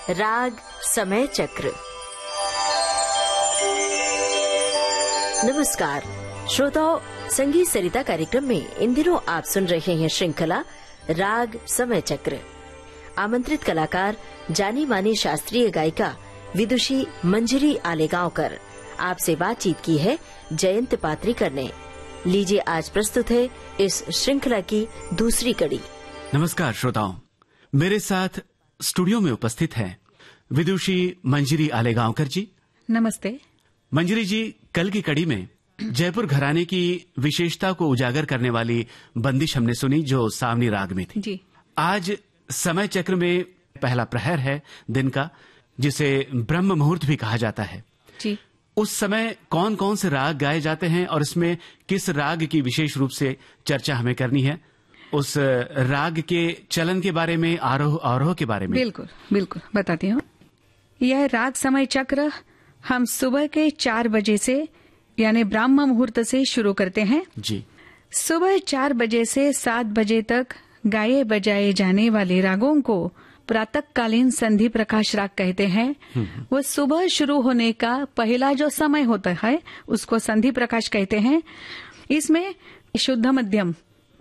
राग समय चक्र। नमस्कार श्रोताओं, संगीत सरिता कार्यक्रम में इन दिनों आप सुन रहे हैं श्रृंखला राग समय चक्र। आमंत्रित कलाकार जानी मानी शास्त्रीय गायिका विदुषी मंजरी आलेगांवकर। आपसे बातचीत की है जयंत पात्रीकर ने। लीजिए आज प्रस्तुत है इस श्रृंखला की दूसरी कड़ी। नमस्कार श्रोताओं, मेरे साथ स्टूडियो में उपस्थित हैं विदुषी मंजरी आलेगांवकर जी। नमस्ते। मंजरी जी, कल की कड़ी में जयपुर घराने की विशेषता को उजागर करने वाली बंदिश हमने सुनी जो सावनी राग में थी जी। आज समय चक्र में पहला प्रहर है दिन का, जिसे ब्रह्म मुहूर्त भी कहा जाता है जी। उस समय कौन कौन से राग गाए जाते हैं और इसमें किस राग की विशेष रूप से चर्चा हमें करनी है, उस राग के चलन के बारे में, आरोह अवरोह के बारे में। बिल्कुल बिल्कुल बताती हूँ। यह राग समय चक्र हम सुबह के 4 बजे से यानी ब्राह्म मुहूर्त से शुरू करते हैं जी। सुबह 4 बजे से 7 बजे तक गाए बजाए जाने वाले रागों को प्रातःकालीन संधि प्रकाश राग कहते हैं। वो सुबह शुरू होने का पहला जो समय होता है उसको संधि प्रकाश कहते हैं। इसमें शुद्ध मध्यम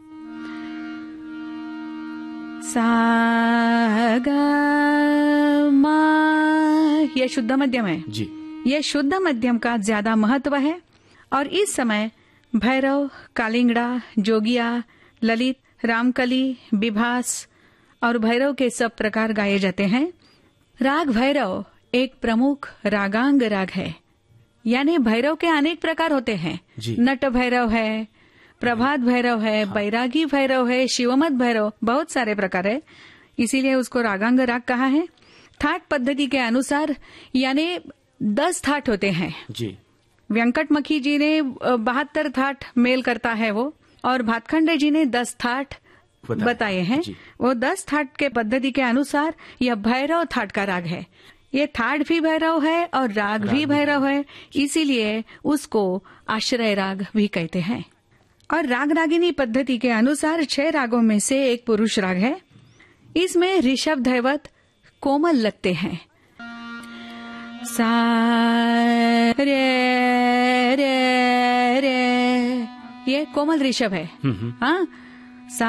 सा गा मा, यह शुद्ध मध्यम है जी। यह शुद्ध मध्यम का ज्यादा महत्व है और इस समय भैरव, कालिंगड़ा, जोगिया, ललित, रामकली, विभास और भैरव के सब प्रकार गाए जाते हैं। राग भैरव एक प्रमुख रागांग राग है, यानी भैरव के अनेक प्रकार होते हैं। नट भैरव है, प्रभात भैरव है, बैरागी भैरव है, शिवमत भैरव, बहुत सारे प्रकार है, इसीलिए उसको रागांग राग कहा है। थाट पद्धति के अनुसार यानी 10 थाट होते हैं जी। वेंकटमखी जी ने 72 थाट मेल करता है वो, और भातखंडे जी ने 10 थाट बताए हैं। वो 10 थाट के पद्धति के अनुसार यह भैरव थाट का राग है। ये थाट भी भैरव है और राग भी भैरव है, इसीलिए उसको आश्रय राग भी कहते हैं। और राग रागिनी पद्धति के अनुसार 6 रागों में से एक पुरुष राग है। इसमें ऋषभ दैवत कोमल लगते हैं। सा रे रे रे, ये कोमल ऋषभ है। हाँ, सा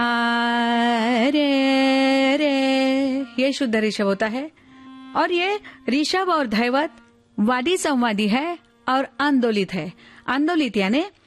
रे रे, ये शुद्ध ऋषभ होता है। और ये ऋषभ और धैवत वादी संवादी है और आंदोलित है। आंदोलित यानी